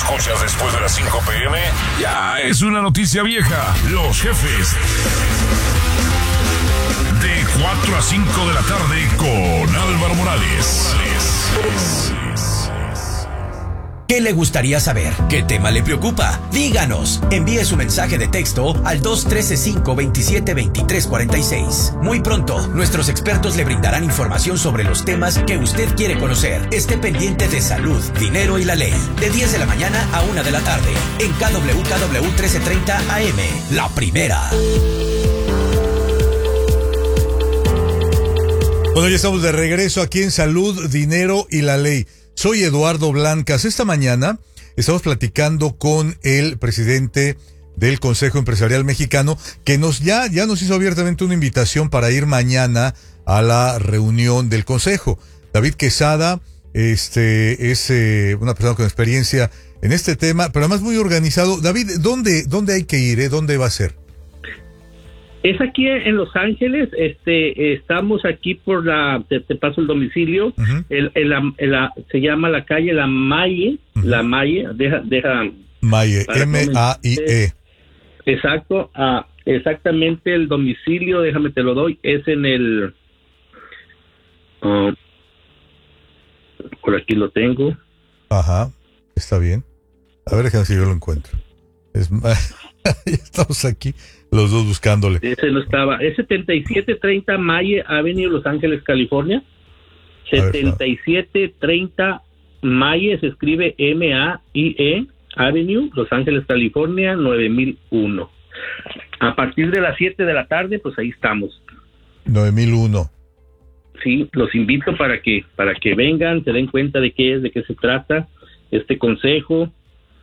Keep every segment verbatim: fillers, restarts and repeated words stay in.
escuchas después de las cinco pe eme, ya es una noticia vieja. Los jefes. De cuatro a cinco de la tarde con Álvaro Morales. ¿Qué le gustaría saber? ¿Qué tema le preocupa? Díganos. Envíe su mensaje de texto al dos uno tres cinco dos siete dos tres cuatro seis. Muy pronto, nuestros expertos le brindarán información sobre los temas que usted quiere conocer. Esté pendiente de salud, dinero y la ley. De diez de la mañana a una de la tarde. En K W K W trece treinta A M. La primera. Bueno, ya estamos de regreso aquí en Salud, Dinero y la Ley. Soy Eduardo Blancas. Esta mañana estamos platicando con el presidente del Consejo Empresarial Mexicano, que nos ya, ya nos hizo abiertamente una invitación para ir mañana a la reunión del Consejo. David Quesada este, es eh, una persona con experiencia en este tema, pero además muy organizado. David, ¿dónde, dónde hay que ir? Eh? ¿Dónde va a ser? Es aquí en Los Ángeles. Este, estamos aquí por la, te, te paso el domicilio. Uh-huh. el, el, el, el, se llama la calle La Maye, uh-huh. La Maye, deja, deja. Maye, M A I E. Exacto, ah, exactamente el domicilio, déjame te lo doy, es en el, uh, por aquí lo tengo. Ajá, está bien. A ver, déjame si yo lo encuentro. Es estamos aquí los dos buscándole. Ese no estaba. Es setenta y siete treinta Maye Avenue, Los Ángeles, California. setenta y siete treinta Maye, se escribe M A I E, Avenue, Los Ángeles, California, nueve mil uno. A partir de las siete de la tarde, pues ahí estamos. nueve mil uno. Sí, los invito para que para que vengan, se den cuenta de qué es, de qué se trata este consejo.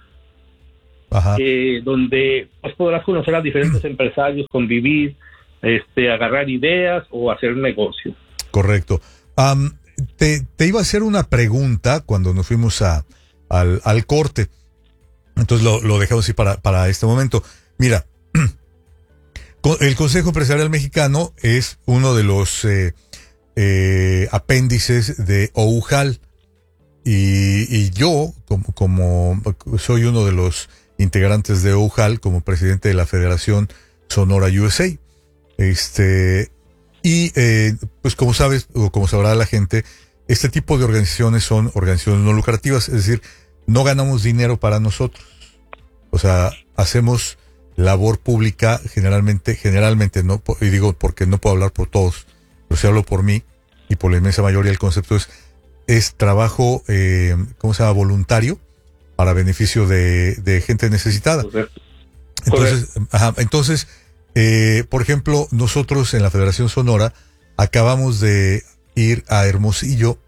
Ajá. Eh, donde pues, podrás conocer a diferentes empresarios, convivir, este, agarrar ideas o hacer negocio. Correcto. Um, te, te iba a hacer una pregunta cuando nos fuimos a, al, al corte. Entonces lo, lo dejamos así para, para este momento. Mira, el Consejo Empresarial Mexicano es uno de los eh, eh, apéndices de OUJAL. Y, y yo, como, como soy uno de los integrantes de OUJAL, como presidente de la Federación Sonora U S A. Este, y eh, pues como sabes, o como sabrá la gente, este tipo de organizaciones son organizaciones no lucrativas, es decir, no ganamos dinero para nosotros. O sea, hacemos labor pública generalmente, generalmente, no, y digo porque no puedo hablar por todos, pero si hablo por mí y por la inmensa mayoría, el concepto es, es trabajo, eh, ¿cómo se llama? Voluntario, para beneficio de, de gente necesitada. Correcto. Entonces, ajá, entonces eh, por ejemplo, nosotros en la Federación Sonora acabamos de ir a Hermosillo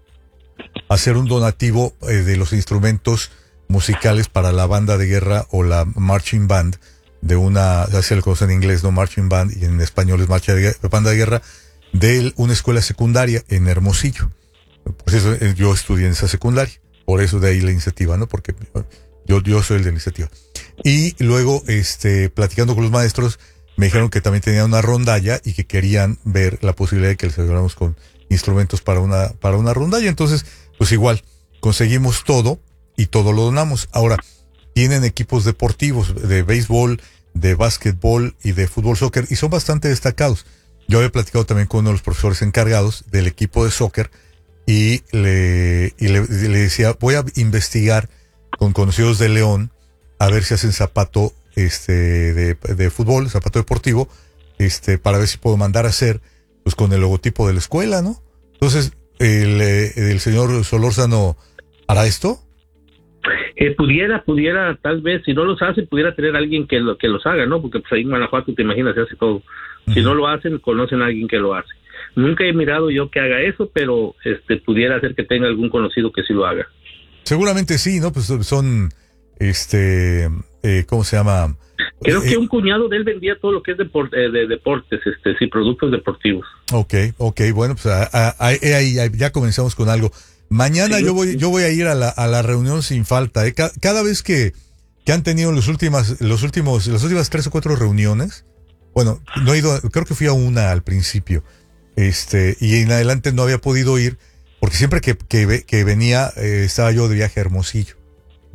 a hacer un donativo eh, de los instrumentos musicales para la banda de guerra o la marching band de una, así lo conocen en inglés, no marching band, y en español es marcha de, banda de guerra, de una escuela secundaria en Hermosillo. Pues eso, yo estudié en esa secundaria. Por eso de ahí la iniciativa, ¿no? Porque yo, yo soy el de la iniciativa. Y luego, este, platicando con los maestros, me dijeron que también tenían una rondalla y que querían ver la posibilidad de que les ayudáramos con instrumentos para una, para una rondalla. Entonces, pues igual, conseguimos todo y todo lo donamos. Ahora, tienen equipos deportivos de béisbol, de básquetbol y de fútbol soccer, y son bastante destacados. Yo había platicado también con uno de los profesores encargados del equipo de soccer, y le, y le, le decía, voy a investigar con conocidos de León a ver si hacen zapato este de, de fútbol, zapato deportivo, este para ver si puedo mandar a hacer pues con el logotipo de la escuela, ¿no? Entonces, el, el señor Solórzano hará esto. Eh, pudiera, pudiera, tal vez, si no los hace, pudiera tener a alguien que, lo, que los haga, ¿no? Porque pues ahí en Guanajuato, te imaginas, se hace todo. Uh-huh. Si no lo hacen, conocen a alguien que lo hace. Nunca he mirado yo que haga eso, pero este pudiera ser que tenga algún conocido que sí lo haga. Seguramente sí, ¿no? Pues son, este, eh, ¿cómo se llama? Creo eh, que un cuñado de él vendía todo lo que es deport, eh, de deportes, este, sí, productos deportivos. Ok, ok, bueno, pues ahí ya comenzamos con algo. Mañana sí, yo voy, sí. yo voy a ir a la, a la reunión sin falta. ¿eh? Cada, cada vez que, que han tenido los últimas, los últimos, las últimas tres o cuatro reuniones, bueno, no he ido, creo que fui a una al principio. Este, y en adelante no había podido ir, porque siempre que, que, que venía, eh, estaba yo de viaje a Hermosillo.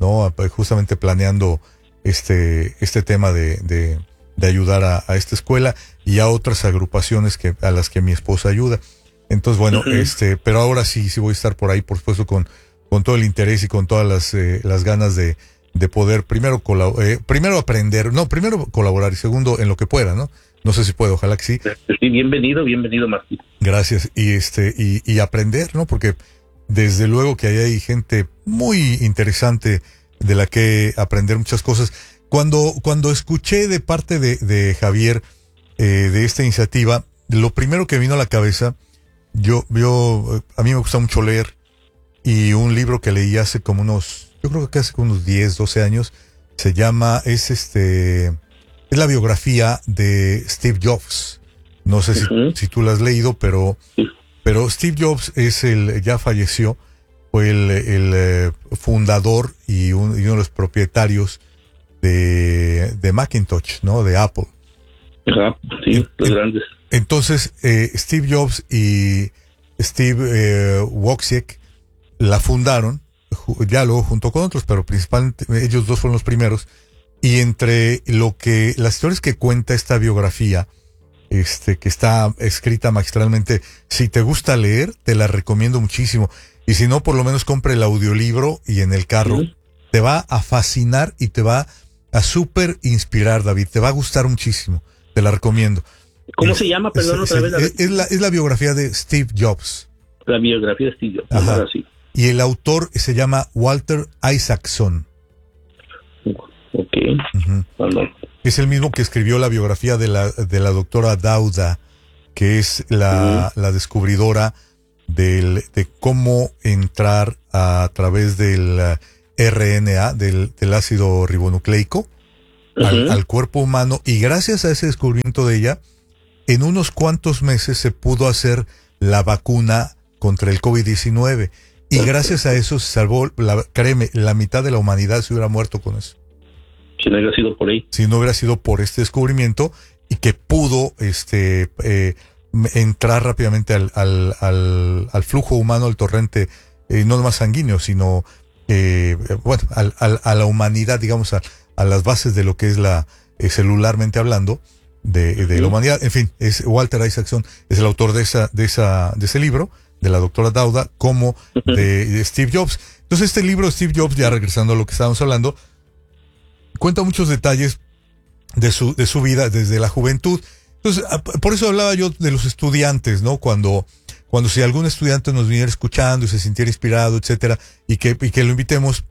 ¿no? Justamente planeando este, este tema de, de, de ayudar a, a esta escuela y a otras agrupaciones que, a las que mi esposa ayuda. Entonces, bueno, uh-huh. este, pero ahora sí, sí voy a estar por ahí, por supuesto, con, con todo el interés y con todas las, eh, las ganas de, de poder primero, colab- eh, primero aprender, no, primero colaborar y segundo en lo que pueda, ¿no? No sé si puedo, ojalá que sí. Sí, bienvenido, bienvenido, Martín. Gracias. Y este, y, y aprender, ¿no? Porque desde luego que ahí hay gente muy interesante de la que aprender muchas cosas. Cuando, cuando escuché de parte de, de Javier, eh, de esta iniciativa, lo primero que vino a la cabeza, yo, yo, a mí me gusta mucho leer, y un libro que leí hace como unos, yo creo que hace como unos diez, doce años, se llama, es este, es la biografía de Steve Jobs. No sé si, uh-huh. si tú la has leído, pero, pero Steve Jobs es el, ya falleció, fue el, el eh, fundador y, un, y uno de los propietarios de, de Macintosh, ¿no? De Apple. Ajá, sí, los en, grandes. Entonces, eh, Steve Jobs y Steve eh, Wozniak la fundaron, ya luego junto con otros, pero principalmente ellos dos fueron los primeros. Y entre lo que, las historias que cuenta esta biografía, este, que está escrita magistralmente, si te gusta leer, te la recomiendo muchísimo. Y si no, por lo menos compre el audiolibro y en el carro. ¿Sí? Te va a fascinar y te va a súper inspirar, David. Te va a gustar muchísimo. Te la recomiendo. ¿Cómo es, se llama? Perdón, es, otra vez. Es, es, la, es la biografía de Steve Jobs. La biografía de Steve Jobs. Ajá. Sí. Y el autor se llama Walter Isaacson. Ok. Uh-huh. Perdón. Es el mismo que escribió la biografía de la, de la doctora Dauda, que es la, uh-huh. la descubridora del, de cómo entrar a, a través del R N A, del, del ácido ribonucleico, uh-huh. al, al cuerpo humano. Y gracias a ese descubrimiento de ella, en unos cuantos meses se pudo hacer la vacuna contra el COVID diecinueve. Y gracias a eso se salvó, la, créeme, la mitad de la humanidad se hubiera muerto con eso. Si no hubiera sido por ahí. Si no hubiera sido por este descubrimiento y que pudo este eh, entrar rápidamente al, al, al, al flujo humano, al torrente, eh, no más sanguíneo, sino, eh, bueno, al, al, a la humanidad, digamos, a, a las bases de lo que es la, eh, celularmente hablando, de, de sí. la humanidad. En fin, es Walter Isaacson, es el autor de esa, de esa, de ese libro, de la doctora Dauda, como de, de Steve Jobs. Entonces, este libro de Steve Jobs, ya regresando a lo que estábamos hablando, cuenta muchos detalles de su, de su vida desde la juventud. Entonces, por eso hablaba yo de los estudiantes, ¿no? Cuando, cuando si algún estudiante nos viniera escuchando y se sintiera inspirado, etcétera, y que, y que lo invitemos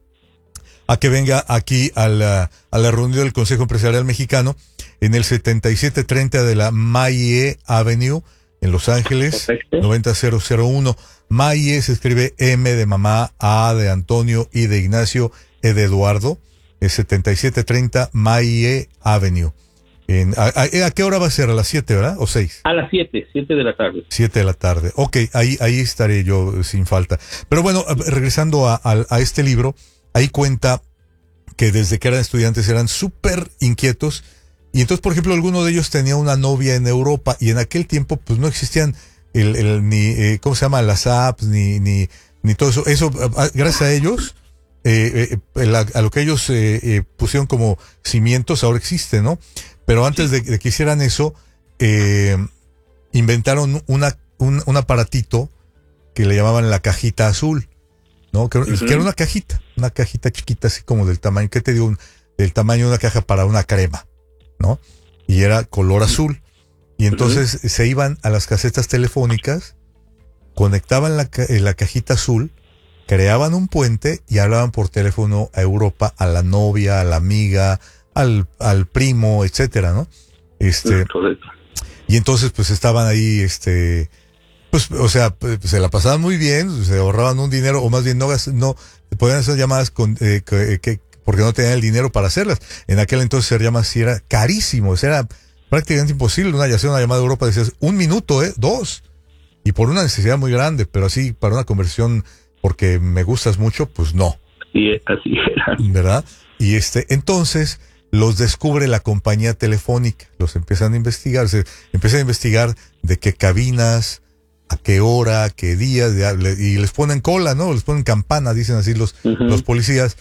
a que venga aquí a la, a la reunión del Consejo Empresarial Mexicano en el setenta y siete treinta de la Maye Avenue, en Los Ángeles, noventa mil uno. Maye se escribe M de mamá, A de Antonio, I de Ignacio, E de Eduardo. Es setenta y siete treinta Maye Avenue. En, a, a, ¿A qué hora va a ser? ¿A las siete, verdad? ¿O seis? A las siete, siete de la tarde. siete de la tarde. Ok, ahí, ahí estaré yo sin falta. Pero bueno, regresando a, a, a este libro, ahí cuenta que desde que eran estudiantes eran súper inquietos. Y entonces, por ejemplo, alguno de ellos tenía una novia en Europa y en aquel tiempo pues no existían el, el ni eh, ¿cómo se llama? Las apps, ni, ni, ni todo eso. Eso, gracias a ellos, eh, eh, la, a lo que ellos eh, eh, pusieron como cimientos, ahora existe, ¿no? Pero antes de, de que hicieran eso, eh, inventaron una, un, un aparatito que le llamaban la cajita azul, ¿no? Que, uh-huh. que era una cajita, una cajita chiquita así como del tamaño, ¿qué te digo? Un, del tamaño de una caja para una crema, ¿no? Y era color azul. Y entonces uh-huh. se iban a las casetas telefónicas, conectaban la, la cajita azul, creaban un puente y hablaban por teléfono a Europa, a la novia, a la amiga, al, al primo, etcétera, ¿no? Este, correcto. Y entonces pues estaban ahí, este, pues, o sea, pues, se la pasaban muy bien, se ahorraban un dinero, o más bien no, no podían hacer llamadas con, eh, que, que porque no tenían el dinero para hacerlas. En aquel entonces hacer llamadas sí era carísimo, o sea, era prácticamente imposible. Una, hacer una llamada de Europa decías un minuto, eh, dos, y por una necesidad muy grande, pero así para una conversión porque me gustas mucho, pues no. Sí, así era. ¿Verdad? Y este, entonces los descubre la compañía telefónica, los empiezan a investigar, se empiezan a investigar de qué cabinas, a qué hora, a qué día, y les ponen cola, ¿no? Les ponen campana, dicen así los, uh-huh. los policías.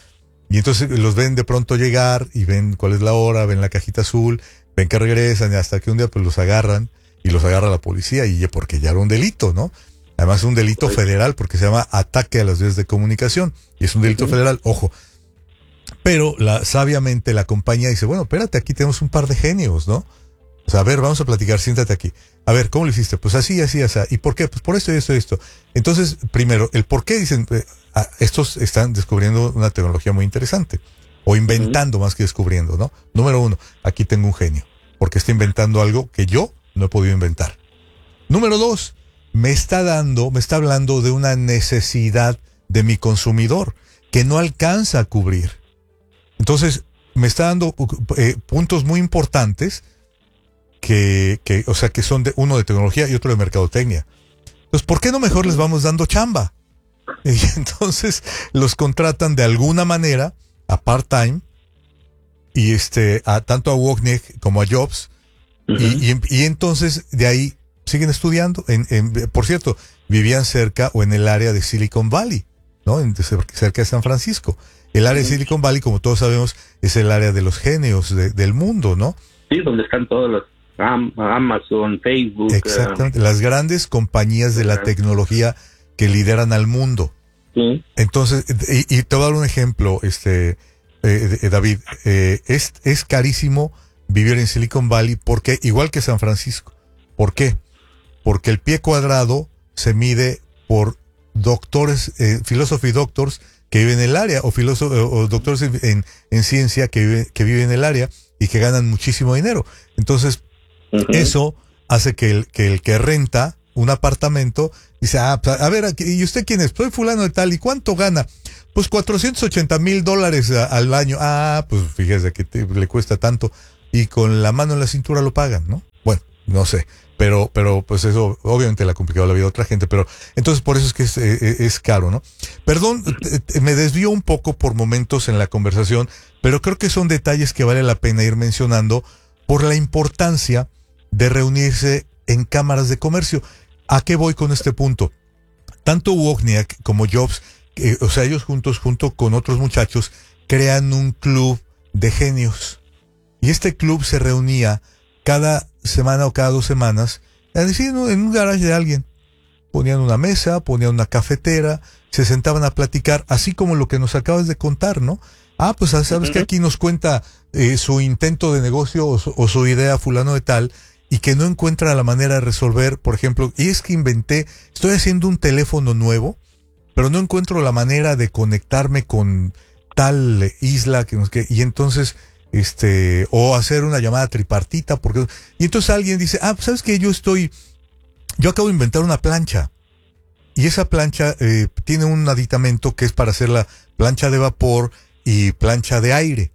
Y entonces los ven de pronto llegar y ven cuál es la hora, ven la cajita azul, ven que regresan y hasta que un día pues los agarran y los agarra la policía y porque ya era un delito, ¿no? Además es un delito federal porque se llama ataque a las vías de comunicación y es un delito uh-huh. federal, ojo. Pero la, sabiamente la compañía dice, bueno, espérate, aquí tenemos un par de genios, ¿no? O sea, a ver, vamos a platicar, siéntate aquí. A ver, ¿cómo lo hiciste? Pues así, así, así. ¿Y por qué? Pues por esto y esto y esto. Entonces, primero, el por qué dicen, eh, ah, estos están descubriendo una tecnología muy interesante. O inventando uh-huh. más que descubriendo, ¿no? Número uno, aquí tengo un genio. Porque está inventando algo que yo no he podido inventar. Número dos, me está dando, me está hablando de una necesidad de mi consumidor que no alcanza a cubrir. Entonces, me está dando eh, puntos muy importantes que, que, o sea, que son de uno de tecnología y otro de mercadotecnia. Entonces, ¿por qué no mejor les vamos dando chamba? Y entonces los contratan de alguna manera a part-time y este, a tanto a Wozniak como a Jobs. Uh-huh. y, y, y entonces de ahí siguen estudiando. En, en, por cierto, vivían cerca o en el área de Silicon Valley, ¿no? En, cerca de San Francisco. El área de Silicon Valley, como todos sabemos, es el área de los genios de, del mundo, ¿no? Sí, donde están todos los Amazon, Facebook. Exactamente, uh, las grandes compañías de la tecnología que lideran al mundo. Sí. Entonces, y, y te voy a dar un ejemplo, este, eh, David, eh, es, es carísimo vivir en Silicon Valley porque, igual que San Francisco. ¿Por qué? Porque el pie cuadrado se mide por doctores, eh, philosophy doctors que viven en el área, o, filósofos, o doctores en, en ciencia que, vive, que viven en el área y que ganan muchísimo dinero. Entonces, uh-huh. eso hace que el, que el que renta un apartamento dice, ah, a ver, ¿y usted quién es? Soy fulano de tal, ¿y cuánto gana? Pues cuatrocientos ochenta mil dólares al año. Ah, pues fíjese que te, le cuesta tanto. Y con la mano en la cintura lo pagan, ¿no? Bueno, no sé. Pero, pero, pues eso, obviamente le ha complicado la vida a otra gente, pero entonces por eso es que es, es, es caro, ¿no? Perdón, me desvío un poco por momentos en la conversación, pero creo que son detalles que vale la pena ir mencionando por la importancia de reunirse en cámaras de comercio. ¿A qué voy con este punto? Tanto Wozniak como Jobs, eh, o sea, ellos juntos, junto con otros muchachos, crean un club de genios. Y este club se reunía cada semana o cada dos semanas, a decir, en un garage de alguien. Ponían una mesa, ponían una cafetera, se sentaban a platicar, así como lo que nos acabas de contar, ¿no? Ah, pues sabes que aquí nos cuenta eh, su intento de negocio o su, o su idea fulano de tal, y que no encuentra la manera de resolver, por ejemplo, y es que inventé, estoy haciendo un teléfono nuevo, pero no encuentro la manera de conectarme con tal isla, que nos que, y entonces... este o hacer una llamada tripartita porque y entonces alguien dice, ah, pues sabes que yo estoy yo acabo de inventar una plancha y esa plancha eh, tiene un aditamento que es para hacer la plancha de vapor y plancha de aire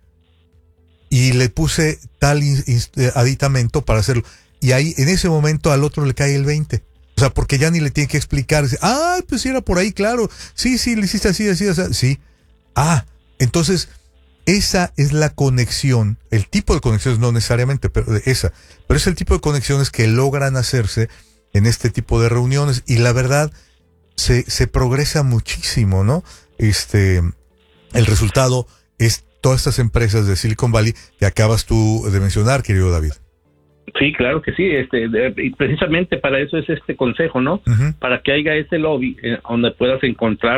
y le puse tal in, in, aditamento para hacerlo y ahí en ese momento al otro le cae el veinte, o sea, porque ya ni le tiene que explicar, dice, ah, pues sí era por ahí, claro, sí, sí, le hiciste así, así, así, sí, ah, entonces esa es la conexión, el tipo de conexiones no necesariamente, pero esa, pero es el tipo de conexiones que logran hacerse en este tipo de reuniones y la verdad se, se progresa muchísimo, ¿no? Este, el resultado es todas estas empresas de Silicon Valley que acabas tú de mencionar, querido David. Sí, claro que sí, este, de, y precisamente para eso es este consejo, ¿no? Uh-huh. Para que haya ese lobby eh, donde puedas encontrar,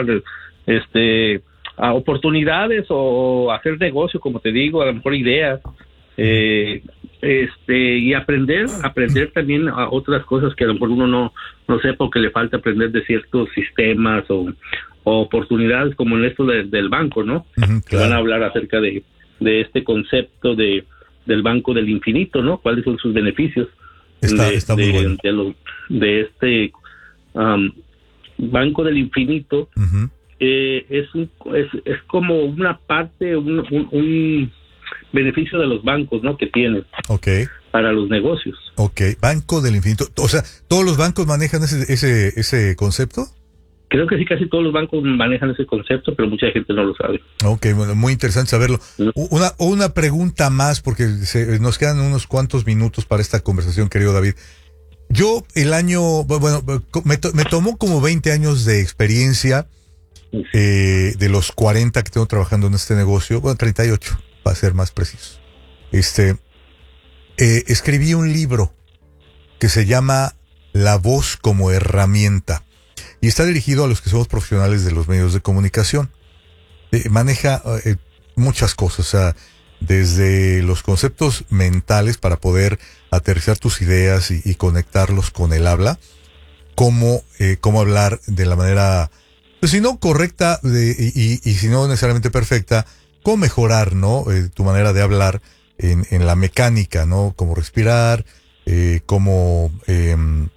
este, a oportunidades o hacer negocio, como te digo, a lo mejor ideas, eh, este, y aprender, aprender también a otras cosas que a lo mejor uno no, no sepa o que le falta aprender de ciertos sistemas o, o oportunidades como en esto de, del banco, ¿no? Uh-huh, claro. Que van a hablar acerca de, de este concepto de del banco del infinito, ¿no? ¿Cuáles son sus beneficios? Está, de, está muy de, bueno. de, lo, de este um, banco del infinito. Uh-huh. Eh, es, un, es es como una parte, un, un, un beneficio de los bancos, ¿no? Que tienen okay. para los negocios. Ok, banco del infinito. O sea, ¿todos los bancos manejan ese ese ese concepto? Creo que sí, casi todos los bancos manejan ese concepto, pero mucha gente no lo sabe. Ok, bueno, muy interesante saberlo. ¿No? Una una pregunta más, porque se, nos quedan unos cuantos minutos para esta conversación, querido David. Yo el año, bueno, me, to, me tomó como veinte años de experiencia eh, de los cuarenta que tengo trabajando en este negocio, bueno, treinta y ocho, para ser más preciso, este, eh, escribí un libro que se llama La voz como herramienta y está dirigido a los que somos profesionales de los medios de comunicación. Eh, maneja eh, muchas cosas, o sea, desde los conceptos mentales para poder aterrizar tus ideas y, y conectarlos con el habla, cómo, eh, cómo hablar de la manera, pues si no correcta de, y, y, y si no necesariamente perfecta, cómo mejorar, ¿no? Eh, tu manera de hablar en, en la mecánica, ¿no? Cómo respirar, eh, cómo eh,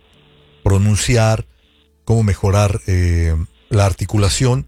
pronunciar, cómo mejorar eh, la articulación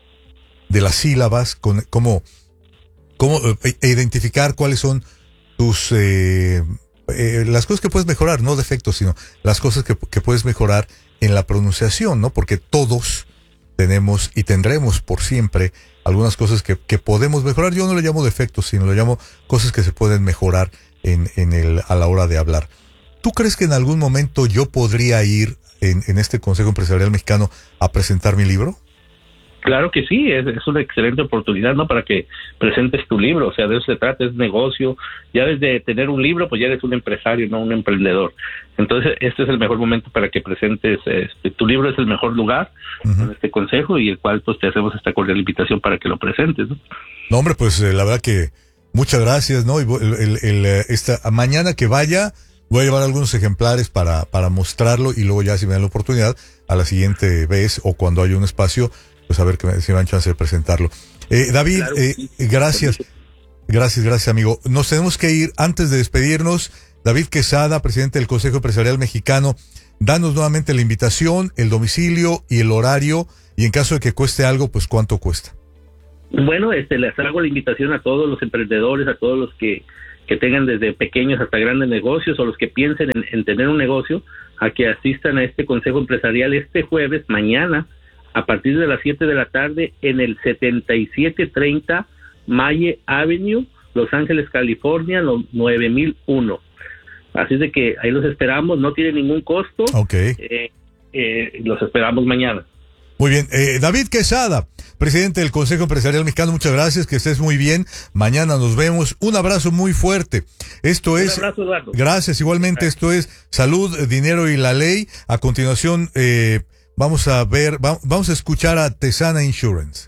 de las sílabas, con, cómo, cómo eh, identificar cuáles son tus eh, eh, las cosas que puedes mejorar, no defectos, sino las cosas que, que puedes mejorar en la pronunciación, ¿no? Porque todos tenemos y tendremos por siempre algunas cosas que, que podemos mejorar. Yo no le llamo defectos, sino le llamo cosas que se pueden mejorar en, en el, a la hora de hablar. ¿Tú crees que en algún momento yo podría ir en, en este Consejo Empresarial Mexicano a presentar mi libro? Claro que sí, es, es una excelente oportunidad, ¿no? Para que presentes tu libro, o sea, de eso se trata, es negocio. Ya desde tener un libro, pues ya eres un empresario, no un emprendedor. Entonces, este es el mejor momento para que presentes, este, tu libro es el mejor lugar uh-huh. en este consejo y el cual, pues, te hacemos esta cordial invitación para que lo presentes, ¿no? No, hombre, pues, eh, la verdad que muchas gracias, ¿no? Y el, el, el, esta, mañana que vaya, voy a llevar algunos ejemplares para, para mostrarlo y luego ya, si me dan la oportunidad, a la siguiente vez o cuando haya un espacio, pues a ver que me, si me dan chance de presentarlo. Eh, David, claro, eh, sí. gracias, gracias, gracias amigo. Nos tenemos que ir antes de despedirnos. David Quesada, presidente del Consejo Empresarial Mexicano, danos nuevamente la invitación, el domicilio y el horario, y en caso de que cueste algo, pues cuánto cuesta. Bueno, este, les hago la invitación a todos los emprendedores, a todos los que, que tengan desde pequeños hasta grandes negocios, o los que piensen en, en tener un negocio, a que asistan a este Consejo Empresarial este jueves, mañana, a partir de las siete de la tarde, en el setenta y siete treinta Maye Avenue, Los Ángeles, California, nueve mil uno. Así es de que ahí los esperamos, no tiene ningún costo. Ok. Eh, eh, los esperamos mañana. Muy bien. Eh, David Quesada, presidente del Consejo Empresarial Mexicano, muchas gracias, que estés muy bien. Mañana nos vemos. Un abrazo muy fuerte. Esto es... Un abrazo, Eduardo. Gracias, igualmente. Gracias. Esto es Salud, Dinero y la Ley. A continuación, eh, vamos a ver, va, vamos a escuchar a Tesana Insurance.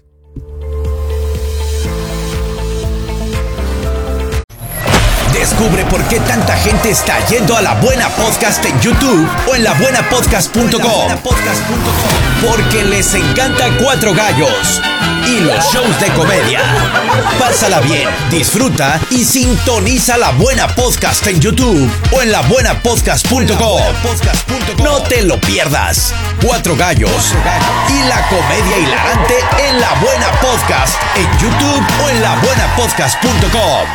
Descubre por qué tanta gente está yendo a La Buena Podcast en YouTube o en la buena podcast punto com. Porque les encanta Cuatro Gallos y los shows de comedia. Pásala bien, disfruta y sintoniza La Buena Podcast en YouTube o en la buena podcast punto com. No te lo pierdas. Cuatro Gallos y la comedia hilarante en La Buena Podcast en YouTube o en la buena podcast punto com.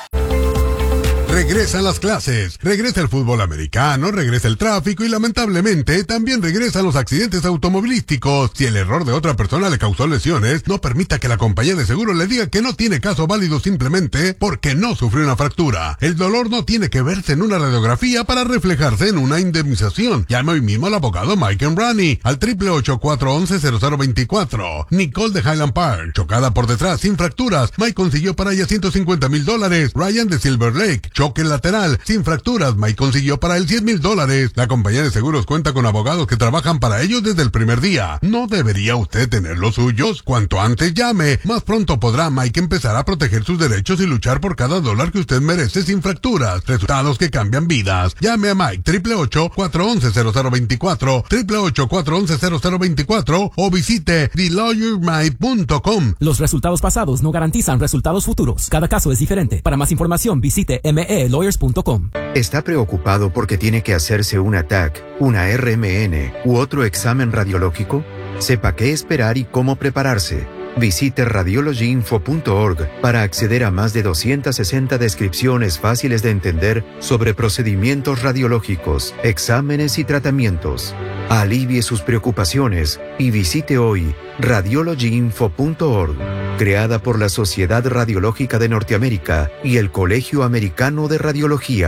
Regresan las clases, regresa el fútbol americano, regresa el tráfico y lamentablemente también regresan los accidentes automovilísticos. Si el error de otra persona le causó lesiones, no permita que la compañía de seguro le diga que no tiene caso válido simplemente porque no sufrió una fractura. El dolor no tiene que verse en una radiografía para reflejarse en una indemnización. Llame hoy mismo al abogado Mike Embrani al triple ocho, cuatro once, cero cero veinticuatro. Nicole de Highland Park, chocada por detrás sin fracturas. Mike consiguió para ella ciento cincuenta mil dólares. Ryan de Silver Lake, choque lateral sin fracturas. Mike consiguió para él cien mil dólares. La compañía de seguros cuenta con abogados que trabajan para ellos desde el primer día. ¿No debería usted tener los suyos? Cuanto antes llame, más pronto podrá Mike empezar a proteger sus derechos y luchar por cada dólar que usted merece sin fracturas. Resultados que cambian vidas. Llame a Mike triple ocho, cuatro once, cero cero veinticuatro, triple ocho, cuatro once, cero cero veinticuatro o visite the lawyer mike punto com. Los resultados pasados no garantizan resultados futuros. Cada caso es diferente. Para más información visite m e lawyers punto com. ¿Está preocupado porque tiene que hacerse una T A C, una R M N u otro examen radiológico? Sepa qué esperar y cómo prepararse. Visite radiology info punto org para acceder a más de doscientas sesenta descripciones fáciles de entender sobre procedimientos radiológicos, exámenes y tratamientos. Alivie sus preocupaciones y visite hoy radiology info punto org, creada por la Sociedad Radiológica de Norteamérica y el Colegio Americano de Radiología.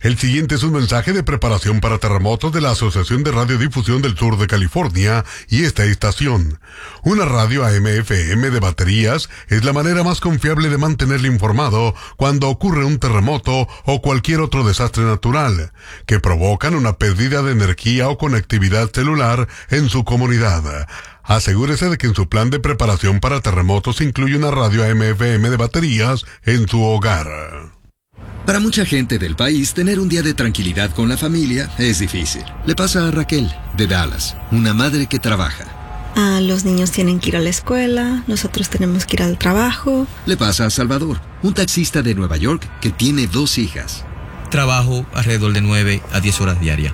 El siguiente es un mensaje de preparación para terremotos de la Asociación de Radiodifusión del Sur de California y esta estación. Una radio A M F M de baterías es la manera más confiable de mantenerle informado cuando ocurre un terremoto o cualquier otro desastre natural, que provocan una pérdida de energía o conectividad celular en su comunidad. Asegúrese de que en su plan de preparación para terremotos incluye una radio A M F M de baterías en su hogar. Para mucha gente del país, tener un día de tranquilidad con la familia es difícil. Le pasa a Raquel, de Dallas, una madre que trabaja. Ah, los niños tienen que ir a la escuela, nosotros tenemos que ir al trabajo. Le pasa a Salvador, un taxista de Nueva York que tiene dos hijas. Trabajo alrededor de nueve a diez horas diarias.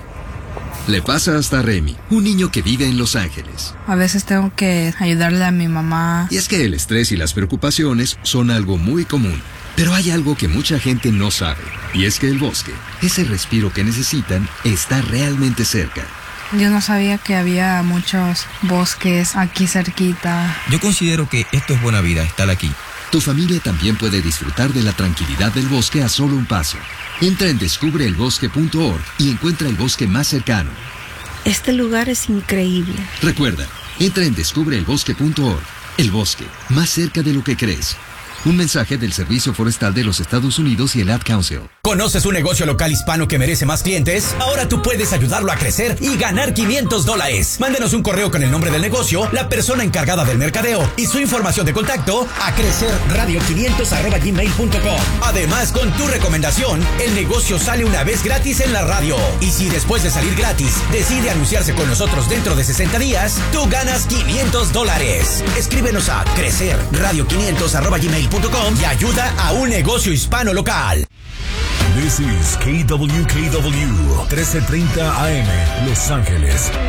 Le pasa hasta a Remy, un niño que vive en Los Ángeles. A veces tengo que ayudarle a mi mamá. Y es que el estrés y las preocupaciones son algo muy común. Pero hay algo que mucha gente no sabe, y es que el bosque, ese respiro que necesitan, está realmente cerca. Yo no sabía que había muchos bosques aquí cerquita. Yo considero que esto es buena vida, estar aquí. Tu familia también puede disfrutar de la tranquilidad del bosque a solo un paso. Entra en descubre el bosque punto org y encuentra el bosque más cercano. Este lugar es increíble. Recuerda, entra en descubre el bosque punto org. El bosque, más cerca de lo que crees. Un mensaje del Servicio Forestal de los Estados Unidos y el Ad Council. ¿Conoces un negocio local hispano que merece más clientes? Ahora tú puedes ayudarlo a crecer y ganar quinientos dólares. Mándenos un correo con el nombre del negocio, la persona encargada del mercadeo y su información de contacto a crecerradio quinientos arroba gmail punto com. Además, con tu recomendación, el negocio sale una vez gratis en la radio. Y si después de salir gratis decide anunciarse con nosotros dentro de sesenta días, tú ganas quinientos dólares. Escríbenos a crecerradio quinientos arroba gmail punto com y ayuda a un negocio hispano local. This is K W K W trece treinta A M, Los Ángeles.